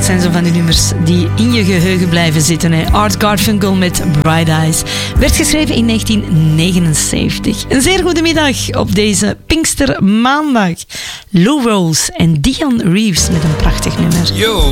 dat zijn zo van die nummers die in je geheugen blijven zitten. Hè. Art Garfunkel met Bright Eyes. Werd geschreven in 1979. Een zeer goede middag op deze Pinkstermaandag. Lou Rawls en Dion Reeves met een prachtig nummer. Yo,